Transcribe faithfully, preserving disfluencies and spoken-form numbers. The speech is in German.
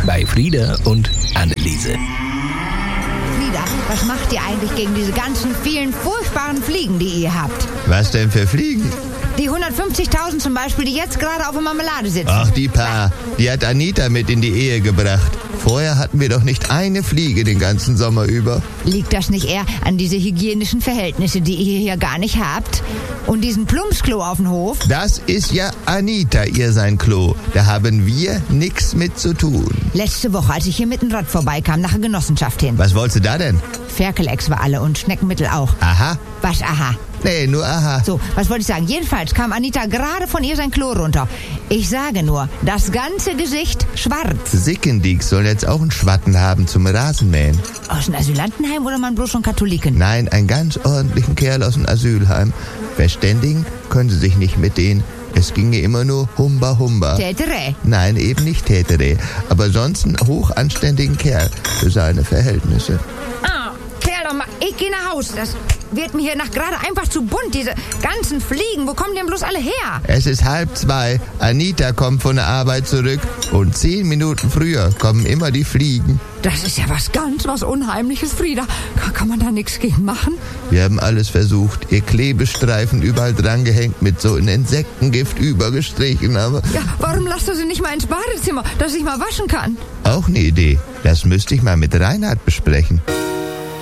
bei Frieda und Anneliese. Frieda, was macht ihr eigentlich gegen diese ganzen vielen furchtbaren Fliegen, die ihr habt? Was denn für Fliegen? Die hundertfünfzigtausend zum Beispiel, die jetzt gerade auf der Marmelade sitzen. Ach, die paar. Die hat Anita mit in die Ehe gebracht. Vorher hatten wir doch nicht eine Fliege den ganzen Sommer über. Liegt das nicht eher an diese hygienischen Verhältnisse, die ihr hier gar nicht habt? Und diesen Plumpsklo auf dem Hof? Das ist ja Anita, ihr sein Klo. Da haben wir nix mit zu tun. Letzte Woche, als ich hier mit dem Rad vorbeikam, nach der Genossenschaft hin. Was wolltest du da denn? Ferkelex war alle und Schneckenmittel auch. Aha. Was, aha? Nee, nur aha. So, was wollte ich sagen? Jedenfalls kam Anita gerade von ihr sein Klo runter. Ich sage nur, das ganze Gesicht schwarz. Sickendix soll jetzt auch einen Schwatten haben zum Rasenmähen. Aus dem Asylantenheim oder man bloß schon Katholiken? Nein, einen ganz ordentlichen Kerl aus dem Asylheim. Verständigen können sie sich nicht mit denen. Es ginge immer nur Humba Humba. Tätere. Nein, eben nicht Tätere. Aber sonst einen hochanständigen Kerl für seine Verhältnisse. Ah, Kerl doch mal, ich gehe nach Haus. Das wird mir hier nach gerade einfach zu bunt. Diese ganzen Fliegen, wo kommen die denn bloß alle her? Es ist halb zwei. Anita kommt von der Arbeit zurück. Und zehn Minuten früher kommen immer die Fliegen. Das ist ja was ganz was Unheimliches, Frieda. Kann, kann man da nichts gegen machen? Wir haben alles versucht. Ihr Klebestreifen überall drangehängt, mit so einem Insektengift übergestrichen, aber... Ja, warum lasst ihr sie nicht mal ins Badezimmer, dass ich mal waschen kann? Auch eine Idee. Das müsste ich mal mit Reinhard besprechen.